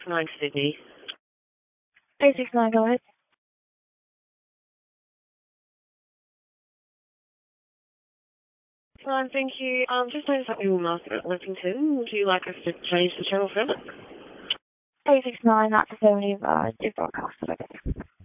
A69 Sydney. A69, go ahead. Fine, thank you. Just noticed that we were marked at Leppington. Would you like us to change the channel further? A69, that's affirmative, broadcast, okay.